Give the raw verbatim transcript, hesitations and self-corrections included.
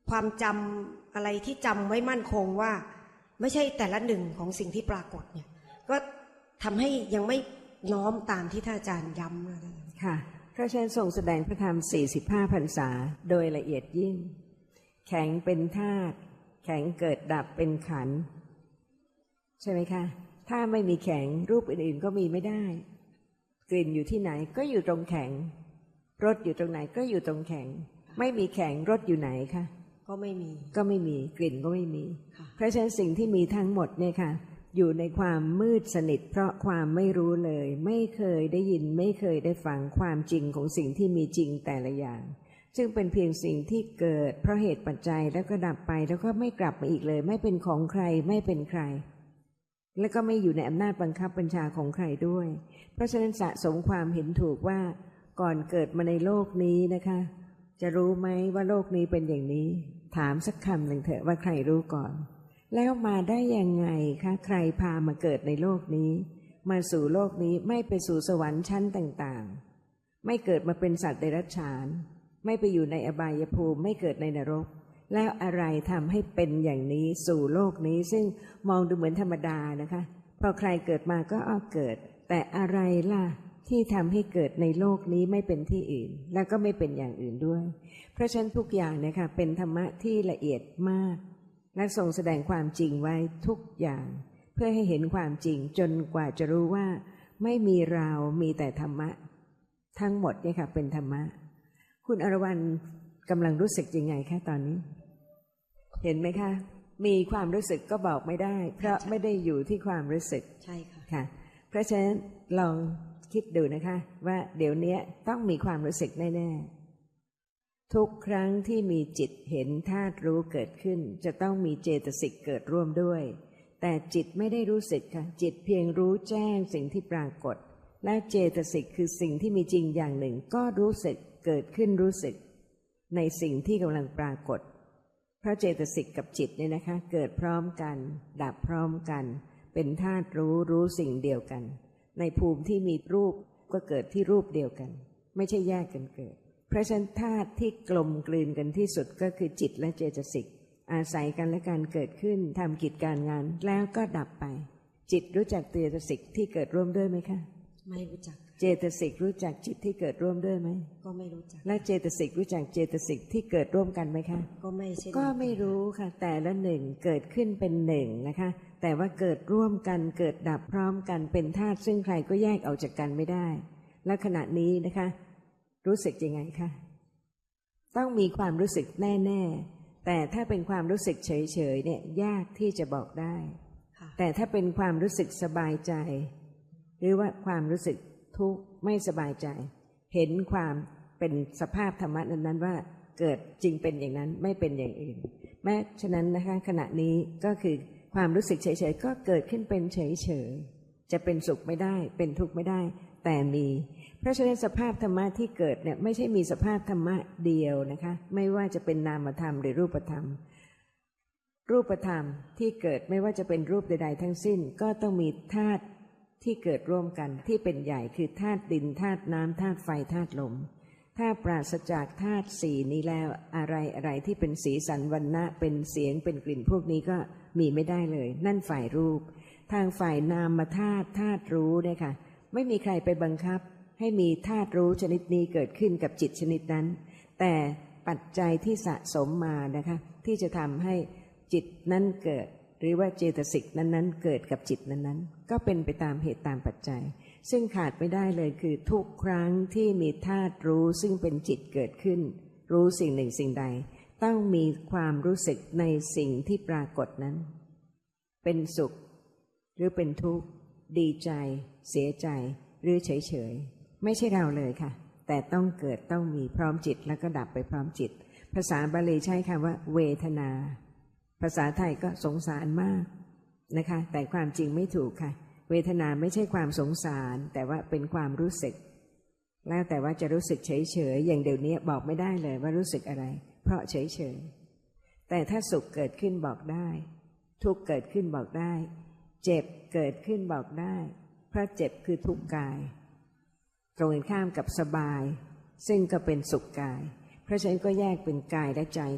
ความจำอะไรที่จำไว้มั่นคงว่าไม่ใช่แต่ละหนึ่งของสิ่งที่ปรากฏเนี่ยก็ทำให้ยังไม่น้อมตามที่ท่านอาจารย์ย้ำค่ะพระเจ้าทรงแสดงพระธรรมสี่สิบห้าพรรษาโดยละเอียดยิ่งแข็งเป็นธาตุแข็งเกิดดับเป็นขันธ์ใช่ไหมคะถ้าไม่มีแข็งรูปอื่นๆก็มีไม่ได้กลิ่นอยู่ที่ไหนก็อยู่ตรงแข็งรสอยู่ตรงไหนก็อยู่ตรงแข็งไม่มีแข็งรสอยู่ไหนคะก็ไม่มีก็ไม่มีกลิ่นก็ไม่มีเพราะฉะนั้นสิ่งที่มีทั้งหมดเนี่ยค่ะอยู่ในความมืดสนิทเพราะความไม่รู้เลยไม่เคยได้ยินไม่เคยได้ฟังความจริงของสิ่งที่มีจริงแต่ละอย่างซึ่งเป็นเพียงสิ่งที่เกิดเพราะเหตุปัจจัยแล้วก็ดับไปแล้วก็ไม่กลับมาอีกเลยไม่เป็นของใครไม่เป็นใครแล้วก็ไม่อยู่ในอำนาจบังคับบัญชาของใครด้วยเพราะฉะนั้นสะสมความเห็นถูกว่าก่อนเกิดมาในโลกนี้นะคะจะรู้ไหมว่าโลกนี้เป็นอย่างนี้ถามสักคำหนึ่งเถอะว่าใครรู้ก่อนแล้วมาได้ยังไงคะใครพามาเกิดในโลกนี้มาสู่โลกนี้ไม่ไปสู่สวรรค์ชั้นต่างๆไม่เกิดมาเป็นสัตว์เดรัจฉานไม่ไปอยู่ในอบายภูมิไม่เกิดในนรกแล้วอะไรทำให้เป็นอย่างนี้สู่โลกนี้ซึ่งมองดูเหมือนธรรมดานะคะพอใครเกิดมาก็อ้อเกิดแต่อะไรล่ะที่ทำให้เกิดในโลกนี้ไม่เป็นที่อื่นแล้วก็ไม่เป็นอย่างอื่นด้วยเพราะฉะนั้นทุกอย่างนะคะเป็นธรรมะที่ละเอียดมากและทรงแสดงความจริงไว้ทุกอย่างเพื่อให้เห็นความจริงจนกว่าจะรู้ว่าไม่มีเรามีแต่ธรรมะทั้งหมดเนี่ยค่ะเป็นธรรมะคุณอรวรรณกำลังรู้สึกยังไงคะตอนนี้เห็นไหมคะมีความรู้สึกก็บอกไม่ได้เพราะไม่ได้อยู่ที่ความรู้สึกใช่ค่ะค่ะเพราะฉะนั้นลองคิดดูนะคะว่าเดี๋ยวนี้ต้องมีความรู้สึกแน่ๆทุกครั้งที่มีจิตเห็นธาตุรู้เกิดขึ้นจะต้องมีเจตสิกเกิดร่วมด้วยแต่จิตไม่ได้รู้สึกค่ะจิตเพียงรู้แจ้งสิ่งที่ปรากฏและเจตสิกคือสิ่งที่มีจริงอย่างหนึ่งก็รู้สึกเกิดขึ้นรู้สึกในสิ่งที่กำลังปรากฏเพราะเจตสิกกับจิตเนี่ยนะคะเกิดพร้อมกันดับพร้อมกันเป็นธาตุรู้รู้สิ่งเดียวกันในภูมิที่มีรูปก็เกิดที่รูปเดียวกันไม่ใช่แยกกันเกิดเพราะฉะนั้นธาตุที่กลมกลืนกันที่สุดก็คือจิตและเจตสิกอาศัยกันและการเกิดขึ้นทำกิจการงานแล้วก็ดับไปจิตรู้จักเจตสิกที่เกิดร่วมด้วยไหมคะไม่รู้จักเจตสิกรู้จักจิตที่เกิดร่วมด้วยไหมก็ไม่รู้จักและเจตสิกรู้จักเจตสิกที่เกิดร่วมกันไหมคะก็ไม่ใช่ก็ไม่รู้ค่ะแต่ละหนึ่งเกิดขึ้นเป็นหนึ่งนะคะแต่ว่าเกิดร่วมกันเกิดดับพร้อมกันเป็นธาตุซึ่งใครก็แยกออกจากกันไม่ได้และขณะนี้นะคะรู้สึกยังไงคะต้องมีความรู้สึกแน่ๆแต่ถ้าเป็นความรู้สึกเฉยๆเนี่ยยากที่จะบอกได้แต่ถ้าเป็นความรู้สึกสบายใจหรือว่าความรู้สึกทุกข์ไม่สบายใจเห็นความเป็นสภาพธรรมะนั้นๆว่าเกิดจริงเป็นอย่างนั้นไม่เป็นอย่างอื่นแม้ฉะนั้นนะคะขณะนี้ก็คือความรู้สึกเฉยๆก็เกิดขึ้นเป็นเฉยๆจะเป็นสุขไม่ได้เป็นทุกข์ไม่ได้แต่มีเพราะฉะนั้นสภาพธรรมะที่เกิดเนี่ยไม่ใช่มีสภาพธรรมะเดียวนะคะไม่ว่าจะเป็นนามธรรมหรือรูปธรรมรูปธรรมที่เกิดไม่ว่าจะเป็นรูปใดๆทั้งสิ้นก็ต้องมีธาตุที่เกิดร่วมกันที่เป็นใหญ่คือธาตุดินธาตุน้ำธาตุไฟธาตุลมถ้าปราศจากธาตุสี่นี้แล้วอะไรอะไรที่เป็นสีสันวรรณะเป็นเสียงเป็นกลิ่นพวกนี้ก็มีไม่ได้เลยนั่นฝ่ายรูปทางฝ่ายนามธาตุธาตุรู้เนี่ยค่ะไม่มีใครไปบังคับให้มีธาตุรู้ชนิดนี้เกิดขึ้นกับจิตชนิดนั้นแต่ปัจจัยที่สะสมมานะคะที่จะทำให้จิตนั้นเกิดหรือว่าเจตสิกนั้นๆเกิดกับจิตนั้นๆก็เป็นไปตามเหตุตามปัจจัยซึ่งขาดไม่ได้เลยคือทุกครั้งที่มีธาตุรู้ซึ่งเป็นจิตเกิดขึ้นรู้สิ่งหนึ่งสิ่งใดต้องมีความรู้สึกในสิ่งที่ปรากฏนั้นเป็นสุขหรือเป็นทุกข์ดีใจเสียใจหรือเฉยๆไม่ใช่เราเลยค่ะแต่ต้องเกิดต้องมีพร้อมจิตแล้วก็ดับไปพร้อมจิตภาษาบาลีใช้คำว่าเวทนาภาษาไทยก็สงสารมากนะคะแต่ความจริงไม่ถูกค่ะเวทนาไม่ใช่ความสงสารแต่ว่าเป็นความรู้สึกแล้วแต่ว่าจะรู้สึกเฉยๆอย่างเดี๋ยวนี้บอกไม่ได้เลยว่ารู้สึกอะไรเพราะเฉยๆแต่ถ้าสุขเกิดขึ้นบอกได้ทุกข์เกิดขึ้นบอกได้เจ็บเกิดขึ้นบอกได้เพราะเจ็บคือทุกข์กายตรงกันข้ามกับสบายซึ่งก็เป็นสุขกายเพราะฉะนั้นก็แยกเป็นกายและใจ